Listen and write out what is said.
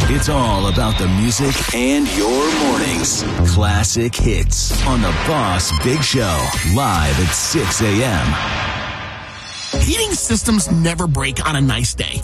It's all about the music and your mornings. Classic hits on the Boss Big Show, live at 6 a.m. Heating systems never break on a nice day.